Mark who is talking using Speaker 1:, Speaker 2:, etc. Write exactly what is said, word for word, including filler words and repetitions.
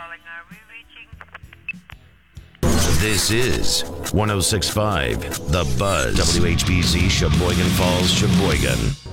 Speaker 1: calling. Are we reaching?
Speaker 2: This is one oh six point five The Buzz. W H B Z, Sheboygan Falls, Sheboygan.